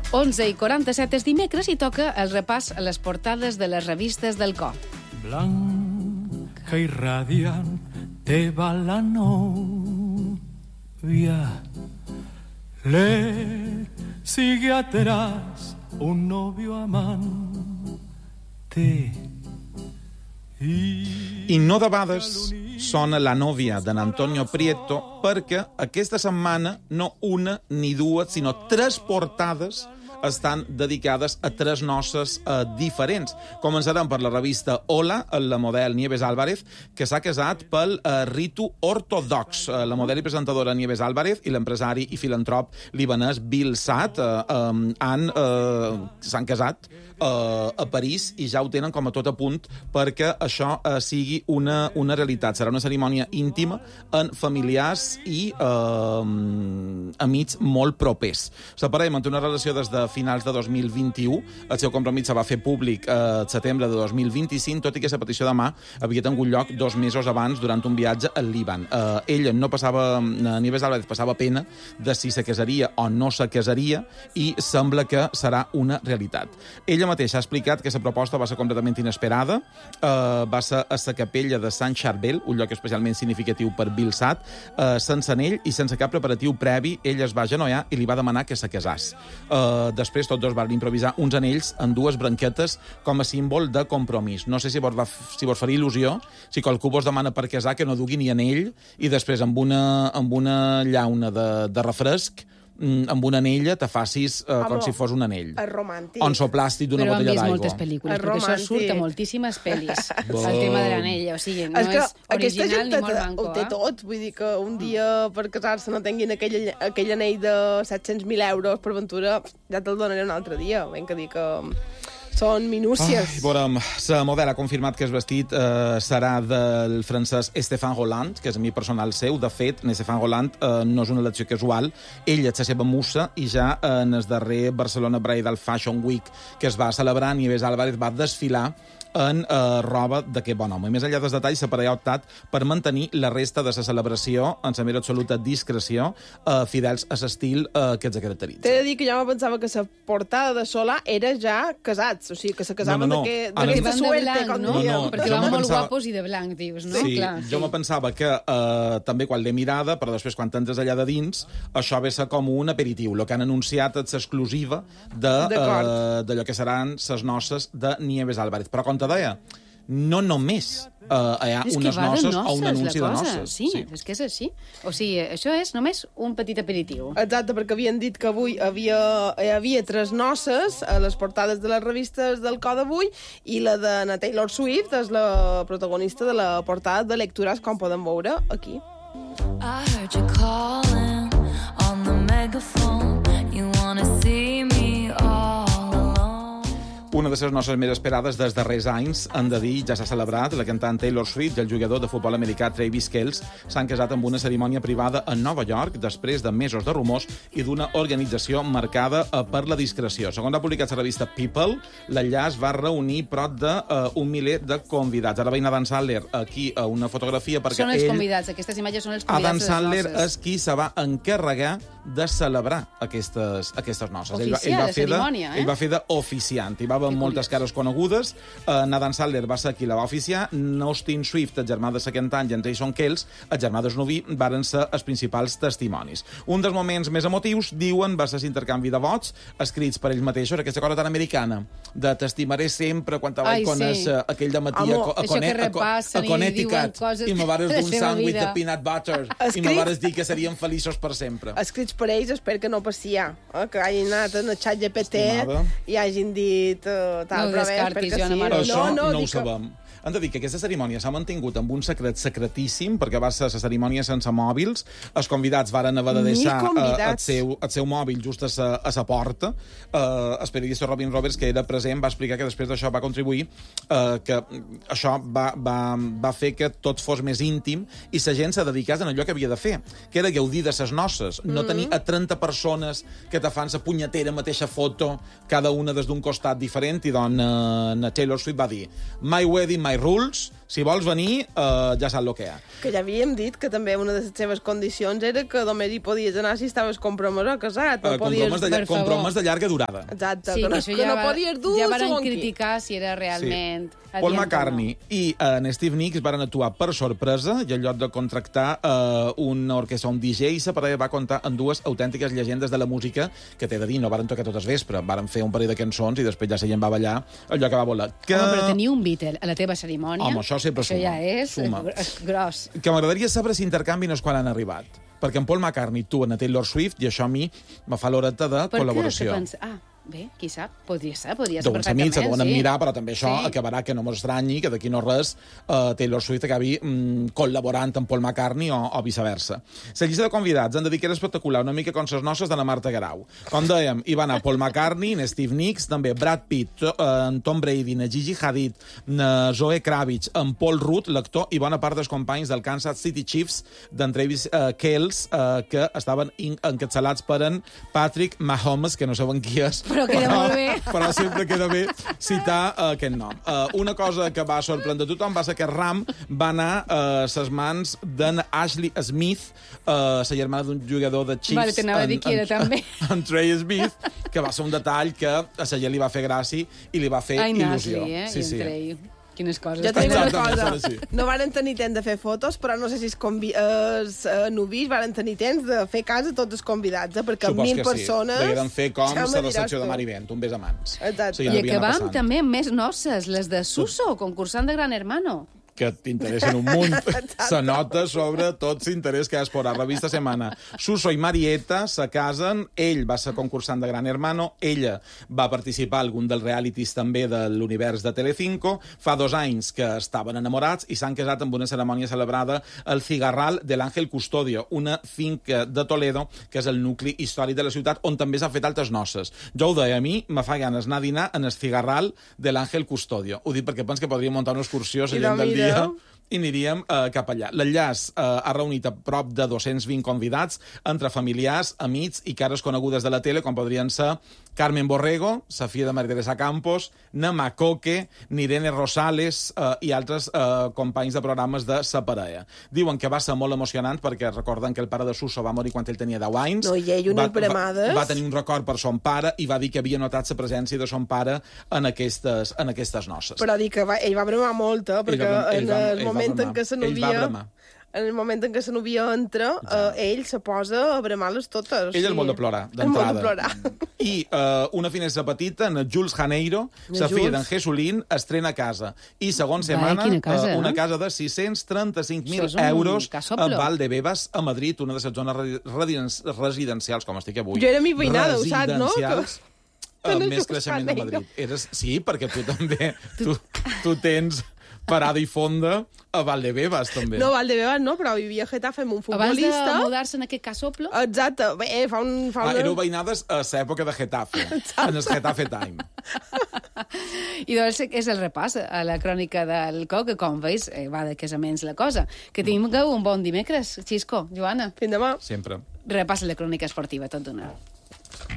11:47 és dimecres i toca el repàs a les portades de les revistes del cor. Blanca y radiante va la novia, le sigue atrás un novio amante. I no debades sona La novia d'en Antonio Prieto perquè aquesta setmana no una ni dues, sinó 3 portades estan dedicades a 3 noces diferents. Començarem per la revista Hola, la model Nieves Álvarez, que s'ha casat pel ritu ortodox. La model i presentadora Nieves Álvarez i l'empresari i filantrop libanès Bill Saad s'han casat a París i ja ho tenen com a tot a punt perquè això sigui una realitat. Serà una cerimònia íntima en familiars i amics molt propers. Separem entre una relació des de finals de 2021. El seu compromís se va fer públic a setembre de 2025, tot i que la petició de mà havia tingut lloc 2 mesos abans durant un viatge al Líban. Ella no passava, Nieves Álvarez passava pena de si se casaria o no se casaria i sembla que serà una realitat. Ella mateixa ha explicat que la proposta va ser completament inesperada, va ser a la capella de Sant Charbel, un lloc especialment significatiu per Bill Saad, sense anell i sense cap preparatiu previ. Ella es va agenollar i li va demanar que se casàs. Després tots dos van improvisar uns anells en 2 branquetes com a símbol de compromís. No sé si vos faria il·lusió si qualcú vos demana per casar que no dugui ni anell i després amb una llauna de refresc amb una anella te facis com si fos un anell. És romàntic. O en soplàstic d'una botella d'aigua. Però han vist moltes pel·lícules, perquè això surt a moltíssimes pel·lis, el tema de l'anella. O sigui, no és original ni molt manco. Ho té tot, vull dir que un dia per casar-se no tinguin aquell anell de 700.000 euros per ventura, ja te'l donaré un altre dia. Ben que dir que són minúcies. Veurem, la model ha confirmat que el vestit serà del francès Stéphane Rolland, que és amic personal seu. De fet, Stéphane Rolland no és una elecció casual. Ell és la seva musa i ja en el darrer Barcelona Bridal Fashion Week que es va celebrar, Nieves Álvarez va desfilar en roba d'aquest bon home. I més enllà dels detalls, la parella ha optat per mantenir la resta de la celebració en la més absoluta discreció, fidels a l'estil que els caracteritza. T'he de dir que jo me pensava que la portada de Solà era ja casats, o sigui, que se casaven d'aquesta suerte. Perquè van molt guapos i de blanc, dius, no? Sí, jo me pensava que també quan l'he mirada, però després quan t'entres allà de dins, això ve ser com un aperitiu. El que han anunciat és l'exclusiva d'allò que seran les noces de Nieves Álvarez. Però com te deia, no només hi ha unes noces o un anunci de noces. Sí, és que és així. O sigui, això és només un petit aperitiu. Exacte, perquè havien dit que avui hi havia 3 noces a les portades de les revistes del cor d'avui i la de Taylor Swift és la protagonista de la portada de lectures, com podem veure aquí. I heard you calling on the megaphone. You wanna see me all. Una de les noces més esperades dels darrers anys, han de dir, ja s'ha celebrat. La cantant Taylor Swift i el jugador de futbol americà Travis Kelce s'han casat amb una cerimònia privada a Nova York després de mesos de rumors i d'una organització marcada per la discreció. Segons ha publicat la revista People, l'enllaç va reunir prop d'un miler de convidats. Ara veiem Adam Sandler aquí a una fotografia perquè són els convidats, aquestes imatges són els convidats Adam Sandler de les noces. és qui se va encarregar de celebrar aquestes noces. Oficial, la cerimònia, Ell va fer d'oficiant i va haver moltes cares conegudes. Nathan Sandler va ser qui la va oficiar. Austin Swift, el germà de la cantant, i en Jason Kelce, el germà del Snoopy, varen ser els principals testimonis. Un dels moments més emotius, diuen, va ser l'intercanvi de vots escrits per ells mateixos, aquesta cosa tan americana de t'estimaré sempre quan te vaig conèixer aquell dematí a Connecticut i me vares d'un sàndwich de peanut butter i me vares dir que seríem feliços per sempre. Escrits per ells, espero que no passia, que hagin anat en el xat GPT i hagin dit tal, no descartis, Joana Maró. Això no ho sabem. Han de dir que aquesta cerimònia s'ha mantingut amb un secret secretíssim, perquè va ser la cerimònia sense mòbils. Els convidats varen haver de deixar el seu mòbil just a la porta. El periodista Robin Roberts, que era present, va explicar que després d'això va contribuir que això va fer que tot fos més íntim i la gent se dedicés a allò que havia de fer, que era gaudir de ses noces, no tenir a 30 persones que te fan la punyetera mateixa foto, cada una des d'un costat diferent, i doncs Taylor Swift va dir: My wedding, my rules, Si vols venir, ja saps el que hi ha. Que ja havíem dit que també una de les seves condicions era que només hi podies anar si estaves compromès o casat. No Compromes de llarga durada. Exacte, sí, que no podies dur ja van segon criticar si era realment... Sí. Paul McCartney i Steve Nicks van actuar per sorpresa i en lloc de contractar una orquestra, un DJ, la parella va comptar amb dues autèntiques llegendes de la música que t'he de dir, no varen tocar totes vespre, varen fer un parell de cançons i després ja la gent va ballar allò que va volar. Home, però tenir un Beatle a la teva cerimònia... Home, això sempre suma. Això ja és gros. Que m'agradaria saber si intercanvien quan han arribat. Perquè en Paul McCartney, tu, en Taylor Swift, i això a mi me fa l'horeta de col·laboració. Bé, qui sap? Podria ser perfectament. Amics se poden mirar, però també això acabarà que no m'estranyi que d'aquí no res Taylor Swift acabi col·laborant amb Paul McCartney o viceversa. La llista de convidats han de dir que era espectacular, una mica com les noces de la Marta Garau. Com dèiem, hi va anar Paul McCartney, Steve Nicks, també Brad Pitt, Tom Brady, Gigi Hadid, Zoe Kravitz, Paul Rudd, l'actor, i bona part dels companys del Kansas City Chiefs d'en Travis Kelce, que estaven encapçalats per en Patrick Mahomes, que no saben qui és, però queda molt bé. Però sempre queda bé citar aquest nom. Una cosa que va sorprendre tothom va ser que Ram va anar a les mans d'en Ashley Smith, la germana d'un jugador de Chiefs. Vale, t'anava a dir qui era també. En Trey Smith, que va ser un detall que a la gent li va fer gràcia i li va fer il·lusió. Ai, Nasli, i en Trey. Quines coses. Jo tinc una cosa. No varen tenir temps de fer fotos, però no sé si els novis varen tenir temps de fer cas a tots els convidats, perquè 1.000 persones... Degueren fer com la recepció de Marivent, un bes a mans. Exacte. I acabam també amb més noces, les de Suso, concursant de Gran Hermano. Que t'interessen un munt. Se nota sobre tot l'interès que has por a Revista Semana. Suso i Marieta se casen, ell va ser concursant de Gran Hermano, ella va participar a algun dels realities també de l'univers de Telecinco, fa 2 anys que estaven enamorats i s'han casat amb una cerimònia celebrada al Cigarral de l'Àngel Custodio, una finca de Toledo, que és el nucli històric de la ciutat, on també s'ha fet altres noces. Jo ho deia, a mi me fa ganes anar a dinar en el Cigarral de l'Àngel Custodio. Ho dic perquè penso que podríem muntar una excursió a gent del dia i aniríem cap allà. L'enllaç ha reunit a prop de 220 convidats entre familiars, amics i cares conegudes de la tele, com podrien ser Carmen Borrego, Safia de Maria Teresa Campos, Nama Coque, Irene Rosales i altres companys de programes de sa parella. Diuen que va ser molt emocionant perquè recorden que el pare de Suso va morir quan ell tenia 10 anys. No, i ell unes premades. Va tenir un record per son pare i va dir que havia notat la presència de son pare en aquestes noces. Però dir que ell va bremar molt, perquè en el moment en què se novia... En el moment en què la novia entra, ell se posa a bremar-les totes. Ell és molt de plorar, d'entrada. I una finestra petita, en Jules Janeiro, la filla d'en Jesulín, estrena casa. I segons setmana, una casa de 635.000 euros a Valdebebas, a Madrid, una de les zones residencials, com estic avui. Jo era mi veïnada, ho saps, no? Més creixement de Madrid. Sí, perquè tu també... Tu tens... parada i fonda a Valdebebas, també. No, Valdebebas no, però vivia a Getafe amb un futbolista. Abans de mudar-se en aquest Casoplo? Exacte. Fa éreu veïnades a l'època de Getafe, en el Getafe Time. I doncs és el repàs a la crònica del Co, que com veus va de casaments la cosa. Que tingueu un bon dimecres, Xisco, Joana. Fins demà. Sempre. Repàs la crònica esportiva, tot d'una.